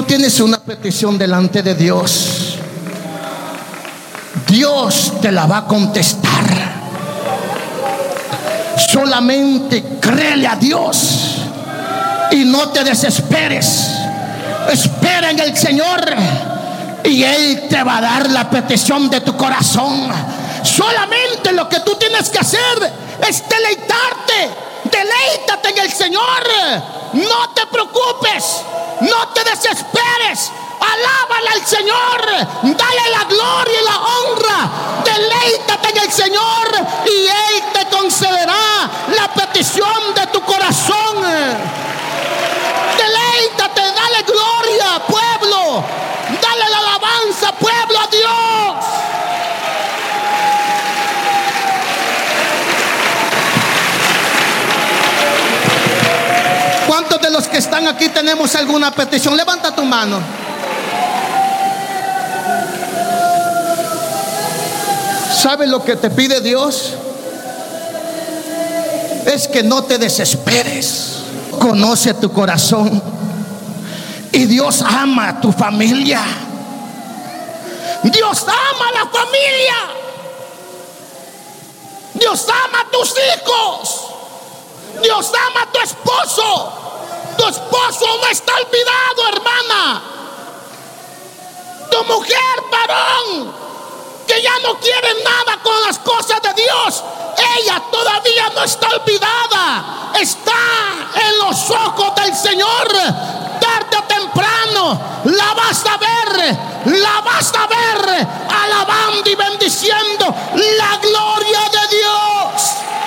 tienes una petición delante de Dios, Dios te la va a contestar. Solamente créele a Dios y no te desesperes. Espera en el Señor y Él te va a dar la petición de tu corazón. Solamente lo que tú tienes que hacer es deleitarte. Deleítate en el Señor. No te preocupes, no te desesperes. Alábale al Señor, dale la gloria y la honra. Deleítate en el Señor y Él te concederá la petición de tu corazón. Deleítate, dale gloria, pueblo. Dale la alabanza, pueblo, a Dios. ¿Cuántos de los que están aquí tenemos alguna petición? Levanta tu mano. ¿Sabes lo que te pide Dios? Es que no te desesperes. Conoce tu corazón. Y Dios ama a tu familia. Dios ama a la familia. Dios ama a tus hijos. Dios ama a tu esposo. Tu esposo no está olvidado, hermana. Tu mujer, varón, que ya no quiere nada con las cosas de Dios, ella todavía no está olvidada. Está en los ojos del Señor. Tarde o temprano la vas a ver. La vas a ver alabando y bendiciendo la gloria de Dios.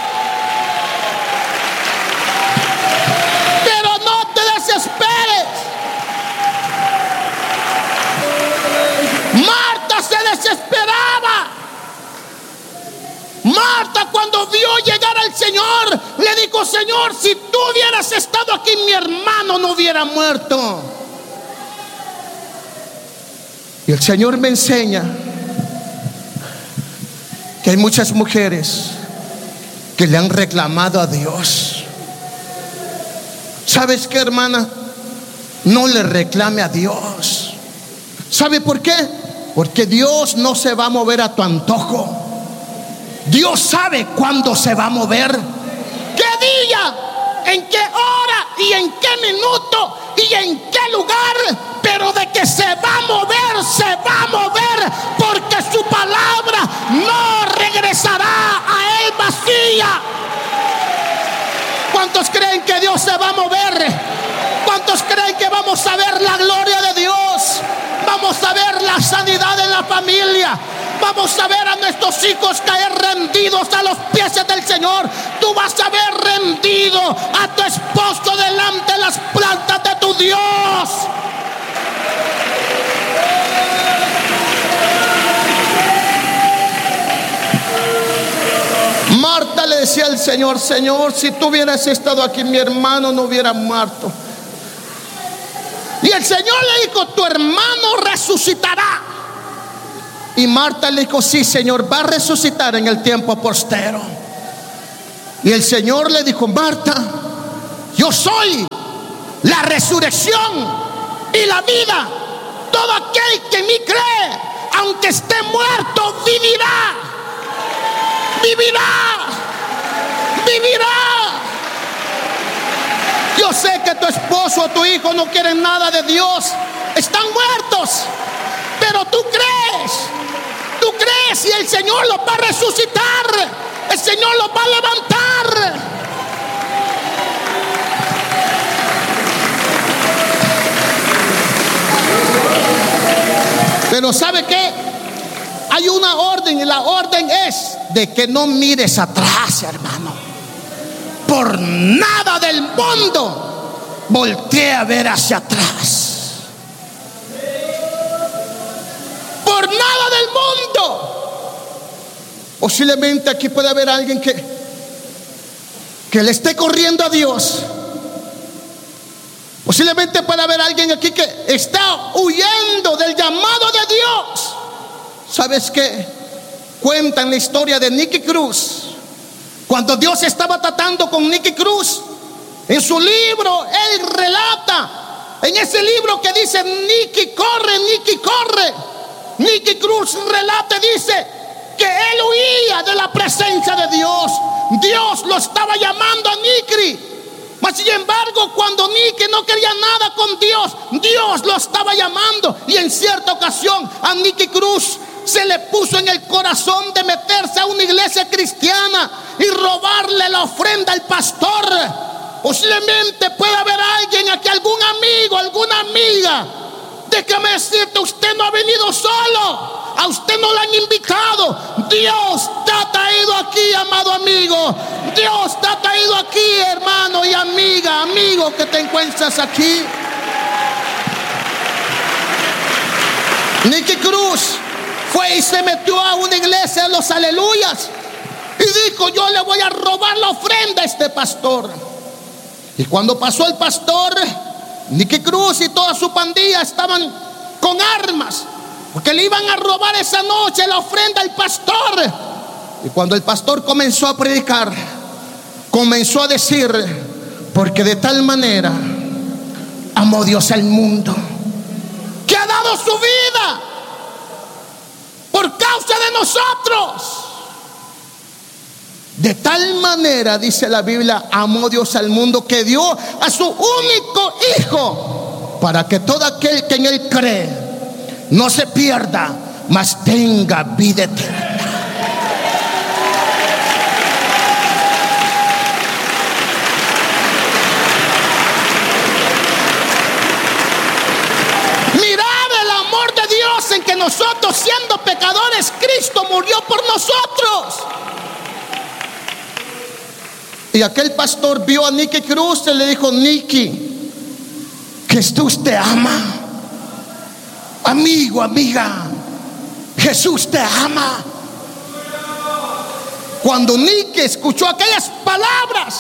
Pero no te desesperes. Marta se desesperaba. Marta, cuando vio llegar al Señor, le dijo: Señor, si tú hubieras estado aquí, mi hermano no hubiera muerto. Y el Señor me enseña que hay muchas mujeres que le han reclamado a Dios. ¿Sabes qué, hermana? No le reclame a Dios. ¿Sabe por qué? Porque Dios no se va a mover a tu antojo. Dios sabe cuándo se va a mover, qué día, en qué hora y en qué minuto y en qué lugar. Pero de que se va a mover, se va a mover, porque su palabra no regresará a Él vacía. ¿Cuántos creen que Dios se va a mover? ¿Cuántos creen que vamos a ver la gloria de Dios? Vamos a ver la sanidad en la familia. Vamos a ver a nuestros hijos caer rendidos a los pies del Señor. Tú vas a ver rendido a tu esposo delante de las plantas de tu Dios. Marta le decía al Señor: Señor, si tú hubieras estado aquí, mi hermano no hubiera muerto. Y el Señor le dijo: tu hermano resucitará. Y Marta le dijo: sí, Señor, va a resucitar en el tiempo postero. Y el Señor le dijo: Marta, yo soy la resurrección y la vida. Todo aquel que en mí cree, aunque esté muerto, vivirá. Vivirá. Vivirá. Yo sé que tu esposo o tu hijo no quieren nada de Dios. Están muertos. Pero tú crees y el Señor los va a resucitar. El Señor los va a levantar. Pero ¿sabe qué? Hay una orden, y la orden es de que no mires atrás, hermano. Por nada del mundo voltee a ver hacia atrás. Por nada del mundo. Posiblemente aquí puede haber alguien que le esté corriendo a Dios. Posiblemente puede haber alguien aquí que está huyendo del llamado de Dios. ¿Sabes qué? Cuentan la historia de Nicky Cruz. Cuando Dios estaba tratando con Nicky Cruz, en su libro él relata En ese libro que dice Nicky corre, Nicky Cruz relata, dice que él huía de la presencia de Dios. Dios lo estaba llamando a Nicky. Mas sin embargo, cuando Nicky no quería nada con Dios, Dios lo estaba llamando. Y en cierta ocasión a Nicky Cruz se le puso en el corazón de meterse a una iglesia cristiana y robarle la ofrenda al pastor. Posiblemente puede haber alguien aquí, algún amigo, alguna amiga. Déjame decirte, usted no ha venido solo. A usted no lo han invitado. Dios te ha traído aquí, amado amigo. Dios te ha traído aquí, hermano y amiga, amigo que te encuentras aquí. Nicky Cruz fue y se metió a una iglesia de los aleluyas y dijo: yo le voy a robar la ofrenda a este pastor. Y cuando pasó el pastor, Nicky Cruz y toda su pandilla estaban con armas, porque le iban a robar esa noche la ofrenda al pastor. Y cuando el pastor comenzó a predicar, comenzó a decir: porque de tal manera amó Dios al mundo, que ha dado su vida por causa de nosotros. De tal manera, dice la Biblia, amó Dios al mundo, que dio a su único Hijo, para que todo aquel que en Él cree no se pierda, mas tenga vida eterna. Mirad el amor de Dios en que nosotros, siendo pecadores, Cristo murió por nosotros. Y aquel pastor vio a Nicky Cruz y le dijo: Nicky, Jesús te ama. Amigo, amiga, Jesús te ama. Cuando Nicky escuchó aquellas palabras,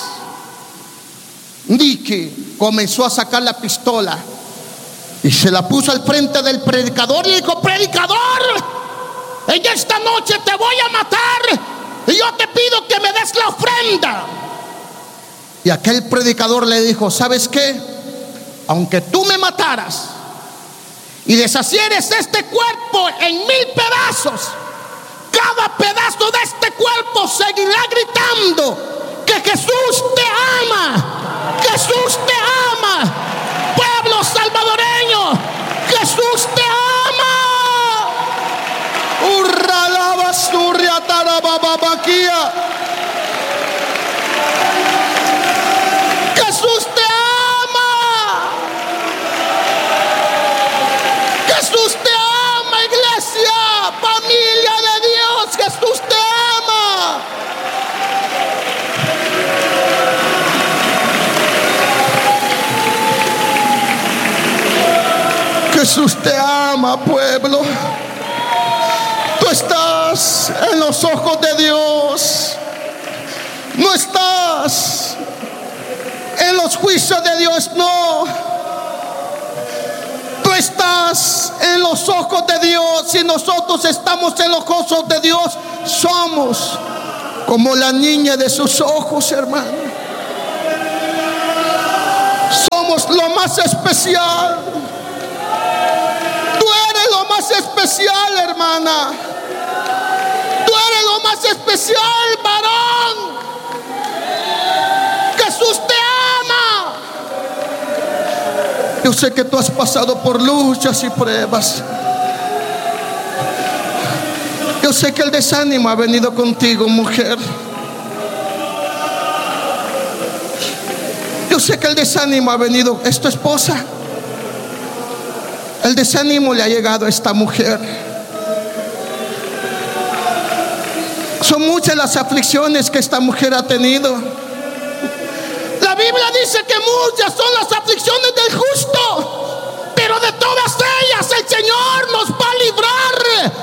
Nicky comenzó a sacar la pistola y se la puso al frente del predicador y le dijo: predicador, en esta noche te voy a matar y yo te pido que me des la ofrenda. Y aquel predicador le dijo: ¿sabes qué? Aunque tú me mataras y deshacieres este cuerpo en 1000 pedazos, cada pedazo de este cuerpo seguirá gritando que Jesús te ama. Jesús te ama. Pueblo salvadoreño, Jesús te ama. Urra la basurria tarababaquía. Jesús te ama. Jesús te ama, iglesia, familia de Dios. Jesús te ama. Jesús te ama, pueblo. Tú estás en los ojos de Dios. No estás en los juicios de Dios, no. Tú estás en los ojos de Dios. Y nosotros estamos en los ojos de Dios. Somos como la niña de sus ojos, hermano. Somos lo más especial. Tú eres lo más especial, hermana. Tú eres lo más especial, varón. Jesús te ama. Yo sé que tú has pasado por luchas y pruebas. Yo sé que el desánimo ha venido contigo, mujer. Yo sé que el desánimo ha venido. ¿Es tu esposa? El desánimo le ha llegado a esta mujer. Son muchas las aflicciones que esta mujer ha tenido. La Biblia dice que muchas son las aflicciones del justo, pero de todas ellas el Señor nos va a librar.